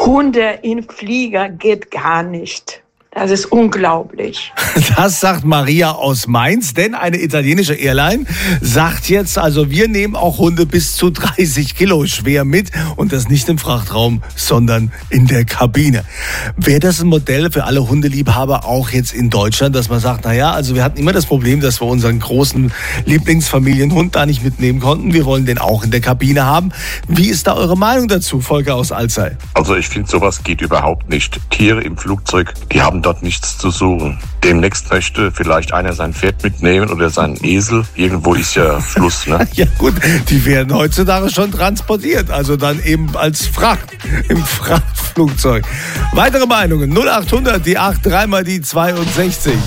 Hunde in Flieger geht gar nicht. Das ist unglaublich. Das sagt Maria aus Mainz, denn eine italienische Airline sagt jetzt, also wir nehmen auch Hunde bis zu 30 Kilo schwer mit und das nicht im Frachtraum, sondern in der Kabine. Wäre das ein Modell für alle Hundeliebhaber auch jetzt in Deutschland, dass man sagt, naja, also wir hatten immer das Problem, dass wir unseren großen Lieblingsfamilienhund da nicht mitnehmen konnten. Wir wollen den auch in der Kabine haben. Wie ist da eure Meinung dazu, Volker aus Alzey? Also ich finde, sowas geht überhaupt nicht. Tiere im Flugzeug, die haben dort nichts zu suchen. Demnächst möchte vielleicht einer sein Pferd mitnehmen oder seinen Esel. Irgendwo ist ja Schluss, ne? Ja gut, die werden heutzutage schon transportiert, also dann eben als Fracht im Frachtflugzeug. Weitere Meinungen 0800 die 8 3 mal die 62.